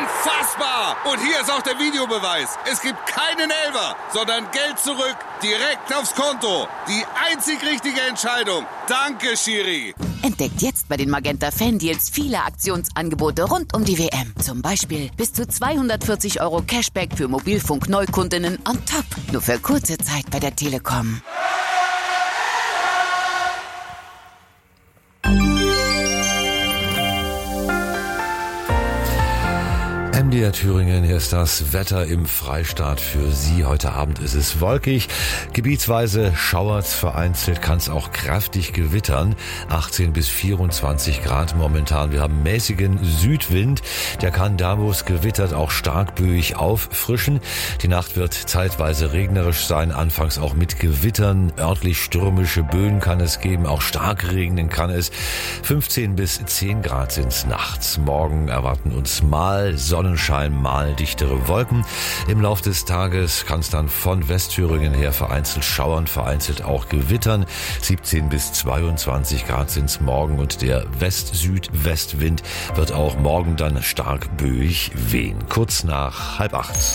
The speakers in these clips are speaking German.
Unfassbar! Und hier ist auch der Videobeweis. Es gibt keinen Elfer, sondern Geld zurück, direkt aufs Konto. Die einzig richtige Entscheidung. Danke, Schiri. Entdeckt jetzt bei den Magenta Fan-Deals viele Aktionsangebote rund um die WM. Zum Beispiel bis zu 240 € Cashback für Mobilfunk-Neukundinnen on top. Nur für kurze Zeit bei der Telekom. MDR Thüringen, hier ist das Wetter im Freistaat für Sie. Heute Abend ist es wolkig, gebietsweise schauert's, vereinzelt kann es auch kräftig gewittern. 18 bis 24 Grad momentan. Wir haben mäßigen Südwind, der kann da, wo es gewittert, auch stark böig auffrischen. Die Nacht wird zeitweise regnerisch sein, anfangs auch mit Gewittern. Örtlich stürmische Böen kann es geben, auch stark regnen kann es. 15 bis 10 Grad sind's nachts. Morgen erwarten uns mal Sonnenschein, mal dichtere Wolken. Im Laufe des Tages kann es dann von Westthüringen her vereinzelt schauern, vereinzelt auch gewittern. 17 bis 22 Grad sind es morgen und der West-Südwestwind wird auch morgen dann stark böig wehen. Kurz nach 7:30.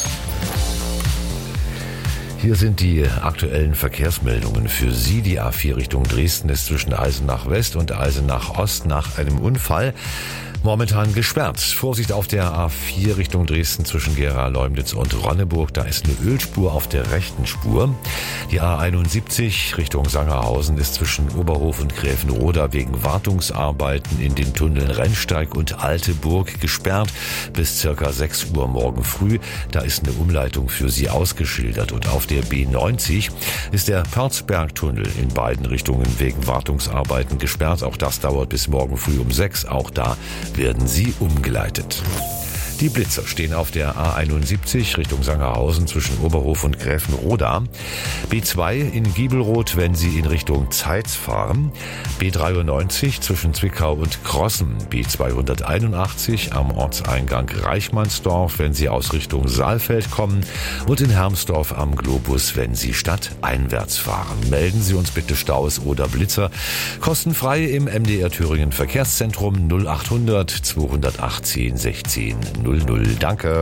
Hier sind die aktuellen Verkehrsmeldungen für Sie. Die A4 Richtung Dresden ist zwischen Eisenach West und Eisenach Ost nach einem Unfall momentan gesperrt. Vorsicht auf der A4 Richtung Dresden zwischen Gera-Leumnitz und Ronneburg. Da ist eine Ölspur auf der rechten Spur. Die A71 Richtung Sangerhausen ist zwischen Oberhof und Gräfenroda wegen Wartungsarbeiten in den Tunneln Rennsteig und Alteburg gesperrt bis circa 6 Uhr morgen früh. Da ist eine Umleitung für Sie ausgeschildert. Und auf der B90 ist der Pörzbergtunnel in beiden Richtungen wegen Wartungsarbeiten gesperrt. Auch das dauert bis morgen früh um 6. Auch da werden sie umgeleitet. Die Blitzer stehen auf der A71 Richtung Sangerhausen zwischen Oberhof und Gräfenroda. B2 in Giebelroth, wenn Sie in Richtung Zeitz fahren. B93 zwischen Zwickau und Krossen. B281 am Ortseingang Reichmannsdorf, wenn Sie aus Richtung Saalfeld kommen. Und in Hermsdorf am Globus, wenn Sie stadteinwärts fahren. Melden Sie uns bitte Staus oder Blitzer. Kostenfrei im MDR Thüringen Verkehrszentrum 0800 218 16 00. Danke.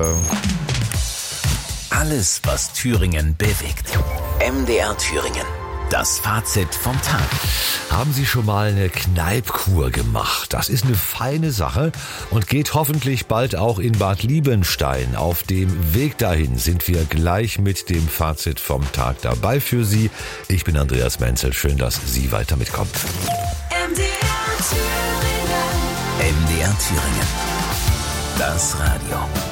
Alles, was Thüringen bewegt. MDR Thüringen. Das Fazit vom Tag. Haben Sie schon mal eine Kneipkur gemacht? Das ist eine feine Sache und geht hoffentlich bald auch in Bad Liebenstein. Auf dem Weg dahin sind wir gleich mit dem Fazit vom Tag dabei für Sie. Ich bin Andreas Menzel. Schön, dass Sie weiter mitkommen. MDR Thüringen. MDR Thüringen. Das Radio.